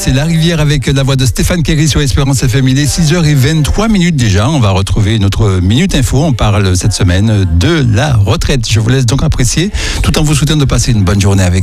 c'est La Rivière avec la voix de Stéphane Kerry sur Espérance FM. Il est 6h23 déjà. On va retrouver notre Minute Info. On parle cette semaine de la retraite. Je vous laisse donc apprécier tout en vous souhaitant de passer une bonne journée avec